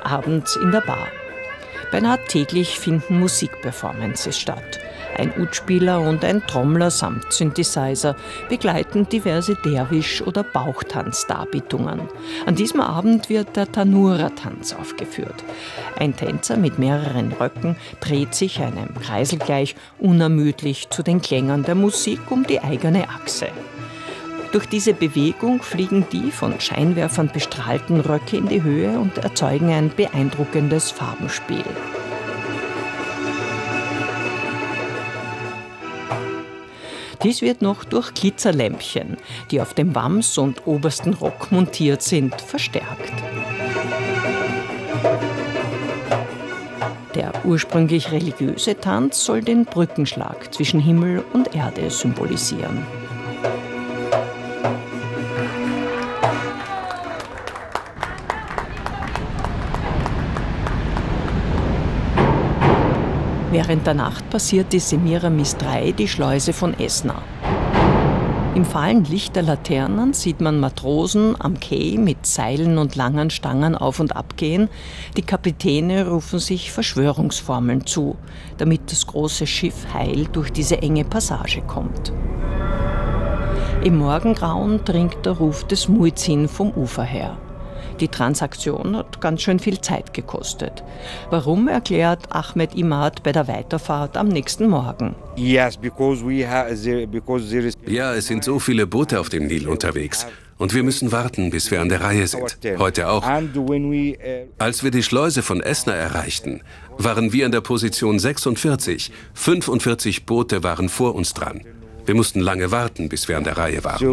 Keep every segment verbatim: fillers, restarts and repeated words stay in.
abends in der Bar. Beinahe täglich finden Musikperformances statt. Ein Udspieler und ein Trommler samt Synthesizer begleiten diverse Derwisch- oder Bauchtanzdarbietungen. An diesem Abend wird der Tanura-Tanz aufgeführt. Ein Tänzer mit mehreren Röcken dreht sich einem Kreisel gleich unermüdlich zu den Klängen der Musik um die eigene Achse. Durch diese Bewegung fliegen die von Scheinwerfern bestrahlten Röcke in die Höhe und erzeugen ein beeindruckendes Farbenspiel. Dies wird noch durch Glitzerlämpchen, die auf dem Wams und obersten Rock montiert sind, verstärkt. Der ursprünglich religiöse Tanz soll den Brückenschlag zwischen Himmel und Erde symbolisieren. Während der Nacht passiert die Semiramis drei die Schleuse von Esna. Im fahlen Licht der Laternen sieht man Matrosen am Quai mit Seilen und langen Stangen auf und ab gehen. Die Kapitäne rufen sich Verschwörungsformeln zu, damit das große Schiff heil durch diese enge Passage kommt. Im Morgengrauen dringt der Ruf des Muezzin vom Ufer her. Die Transaktion hat ganz schön viel Zeit gekostet. Warum, erklärt Ahmed Imad bei der Weiterfahrt am nächsten Morgen. Ja, es sind so viele Boote auf dem Nil unterwegs. Und wir müssen warten, bis wir an der Reihe sind. Heute auch. Als wir die Schleuse von Esna erreichten, waren wir an der Position sechsundvierzig. fünfundvierzig Boote waren vor uns dran. Wir mussten lange warten, bis wir an der Reihe waren.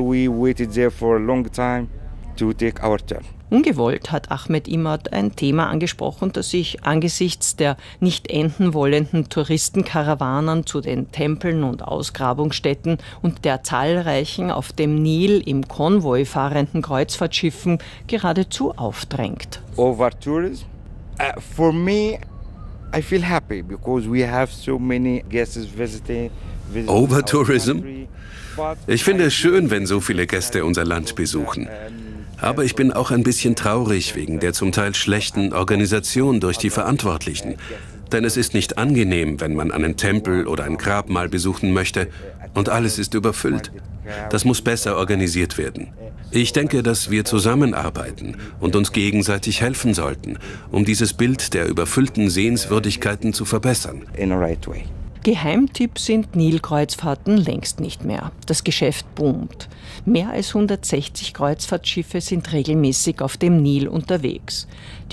Ungewollt hat Ahmed Imad ein Thema angesprochen, das sich angesichts der nicht enden wollenden Touristenkarawanen zu den Tempeln und Ausgrabungsstätten und der zahlreichen auf dem Nil im Konvoi fahrenden Kreuzfahrtschiffen geradezu aufdrängt. Overtourism? Uh, for me, I feel happy because we have so many guests visiting. Overtourism? Ich finde es schön, wenn so viele Gäste unser Land besuchen. Aber ich bin auch ein bisschen traurig wegen der zum Teil schlechten Organisation durch die Verantwortlichen. Denn es ist nicht angenehm, wenn man einen Tempel oder ein Grabmal besuchen möchte und alles ist überfüllt. Das muss besser organisiert werden. Ich denke, dass wir zusammenarbeiten und uns gegenseitig helfen sollten, um dieses Bild der überfüllten Sehenswürdigkeiten zu verbessern. Geheimtipp sind Nilkreuzfahrten längst nicht mehr. Das Geschäft boomt. Mehr als hundertsechzig Kreuzfahrtschiffe sind regelmäßig auf dem Nil unterwegs.